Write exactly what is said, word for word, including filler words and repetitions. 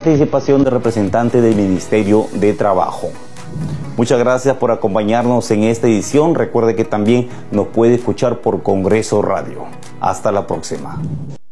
participación de representantes del Ministerio de Trabajo. Muchas gracias por acompañarnos en esta edición. Recuerde que también nos puede escuchar por Congreso Radio. Hasta la próxima.